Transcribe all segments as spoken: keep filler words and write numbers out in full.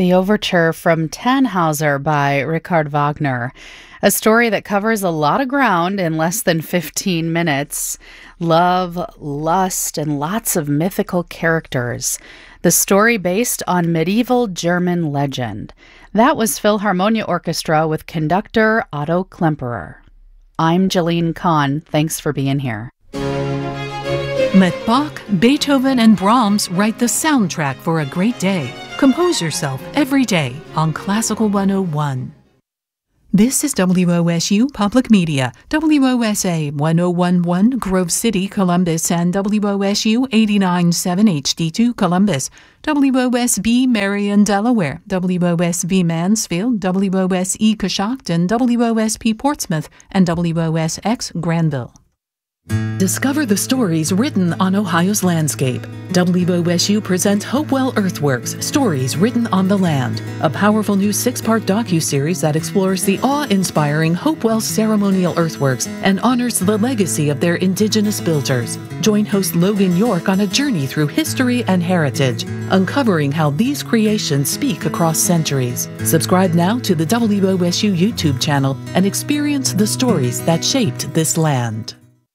The Overture from Tannhauser by Richard Wagner. A story that covers a lot of ground in less than fifteen minutes. Love, lust, and lots of mythical characters. The story based on medieval German legend. That was Philharmonia Orchestra with conductor Otto Klemperer. I'm Jalene Kahn. Thanks for being here. Let Bach, Beethoven, and Brahms write the soundtrack for a great day. Compose yourself every day on Classical one oh one. This is W O S U Public Media, W O S A one oh one point one Grove City, Columbus, and W O S U eighty-nine point seven H D two Columbus, W O S B Marion, Delaware, W O S B Mansfield, W O S E Coshocton, W O S P Portsmouth, and W O S X Granville. Discover the stories written on Ohio's landscape. W O S U presents Hopewell Earthworks, Stories Written on the Land, a powerful new six-part docuseries that explores the awe-inspiring Hopewell ceremonial earthworks and honors the legacy of their indigenous builders. Join host Logan York on a journey through history and heritage, uncovering how these creations speak across centuries. Subscribe now to the W O S U YouTube channel and experience the stories that shaped this land.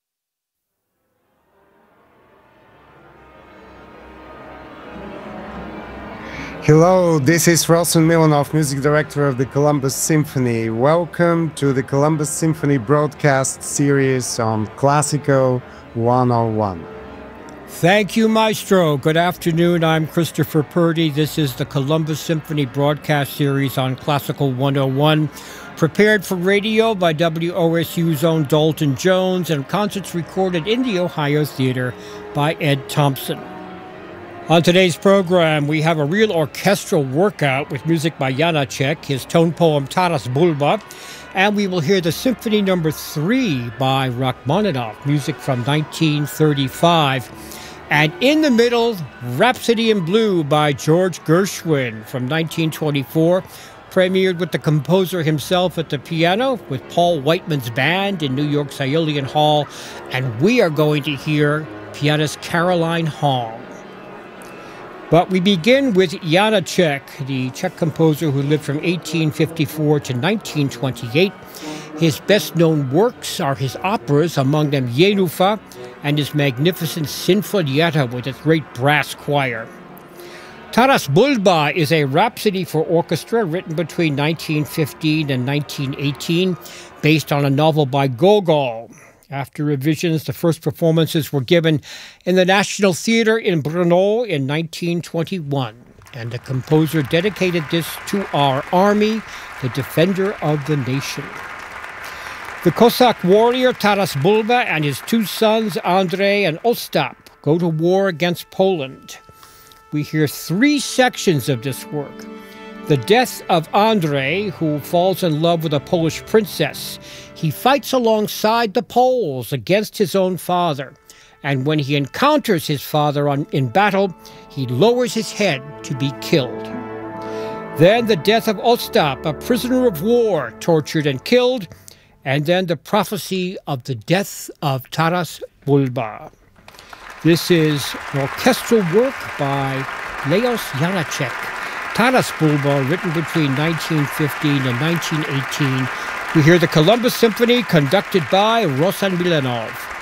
Hello, this is Rosson Milanov, music director of the Columbus Symphony. Welcome to the Columbus Symphony broadcast series on Classical one oh one. Thank you, Maestro. Good afternoon. I'm Christopher Purdy. This is the Columbus Symphony broadcast series on Classical one oh one, prepared for radio by W O S U's own Dalton Jones, and concerts recorded in the Ohio Theater by Ed Thompson. On today's program, we have a real orchestral workout with music by Janacek, his tone poem Taras Bulba, and we will hear the Symphony Number three by Rachmaninoff, music from nineteen thirty-five. And in the middle, Rhapsody in Blue by George Gershwin from nineteen twenty-four, premiered with the composer himself at the piano with Paul Whiteman's band in New York's Aeolian Hall, and we are going to hear pianist Caroline Hong. But we begin with Janacek, the Czech composer who lived from eighteen fifty-four to nineteen twenty-eight. His best-known works are his operas, among them Jenufa, and his magnificent Sinfonietta with its great brass choir. Taras Bulba is a rhapsody for orchestra written between nineteen fifteen and nineteen eighteen, based on a novel by Gogol. After revisions, the first performances were given in the National Theatre in Brno in nineteen twenty-one, and the composer dedicated this to our army, the defender of the nation. The Cossack warrior Taras Bulba and his two sons, Andrei and Ostap, go to war against Poland. We hear three sections of this work. The death of Andrei, who falls in love with a Polish princess. He fights alongside the Poles against his own father, and when he encounters his father on, in battle, he lowers his head to be killed. Then the death of Ostap, a prisoner of war, tortured and killed, and then the prophecy of the death of Taras Bulba. This is an orchestral work by Leos Janacek. Taras Bulba, written between nineteen fifteen and nineteen eighteen. We hear the Columbus Symphony conducted by Rosson Milanov.